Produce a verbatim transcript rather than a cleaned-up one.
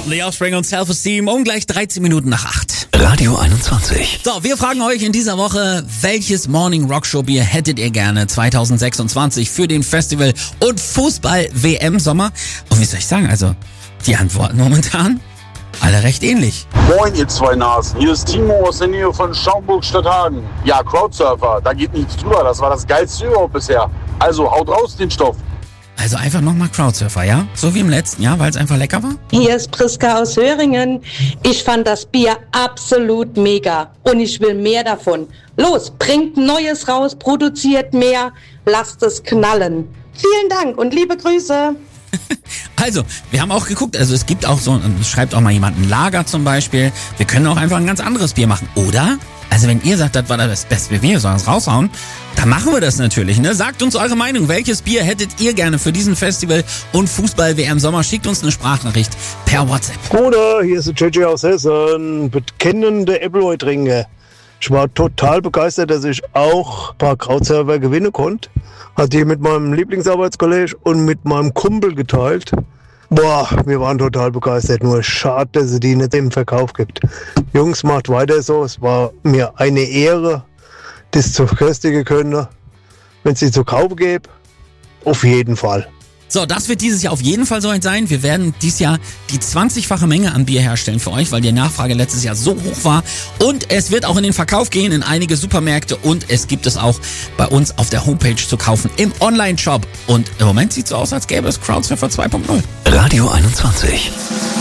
The Offspring und Self-Esteem um gleich dreizehn Minuten nach acht. Radio einundzwanzig. So, wir fragen euch in dieser Woche, welches Morning Rock Show Bier hättet ihr gerne zwanzig sechsundzwanzig für den Festival- und Fußball-W M-Sommer? Und wie soll ich sagen, also die Antworten momentan alle recht ähnlich. Moin ihr zwei Nasen, hier ist Timo aus der Nähe von Schaumburg-Stadthagen. Ja, Crowdsurfer, da geht nichts drüber, das war das geilste überhaupt bisher. Also haut raus den Stoff. Also einfach nochmal Crowdsurfer, ja? So wie im letzten Jahr, weil es einfach lecker war? Hier ist Priska aus Höringen. Ich fand das Bier absolut mega und ich will mehr davon. Los, bringt Neues raus, produziert mehr, lasst es knallen. Vielen Dank und liebe Grüße. Also, wir haben auch geguckt, also es gibt auch so, schreibt auch mal jemand ein Lager zum Beispiel. Wir können auch einfach ein ganz anderes Bier machen, oder? Also wenn ihr sagt, das war das beste Bier, sollen wir es raushauen, dann machen wir das natürlich, ne? Sagt uns eure Meinung, welches Bier hättet ihr gerne für diesen Festival- und Fußball-W M Sommer? Schickt uns eine Sprachnachricht per WhatsApp. Bruder, hier ist der J J aus Hessen, bekennende Äppelhäutringe. Ich war total begeistert, dass ich auch ein paar Krautserver gewinnen konnte. Hat die mit meinem Lieblingsarbeitskollege und mit meinem Kumpel geteilt. Boah, wir waren total begeistert. Nur schade, dass es die nicht im Verkauf gibt. Jungs, macht weiter so. Es war mir eine Ehre, das zu köstigen können. Wenn es die zu kaufen gäbe, auf jeden Fall. So, das wird dieses Jahr auf jeden Fall so sein. Wir werden dieses Jahr die zwanzigfache Menge an Bier herstellen für euch, weil die Nachfrage letztes Jahr so hoch war. Und es wird auch in den Verkauf gehen in einige Supermärkte und es gibt es auch bei uns auf der Homepage zu kaufen im Online-Shop. Und im Moment sieht es so aus, als gäbe es Crowdsurfer zwei Punkt null. Radio einundzwanzig.